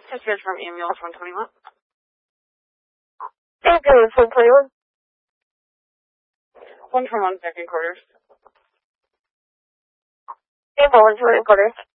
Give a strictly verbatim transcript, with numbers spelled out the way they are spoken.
Dispatch from ambulance one twenty-one. Ambulance one twenty-one. One from one second quarters. Ambulance one quarters.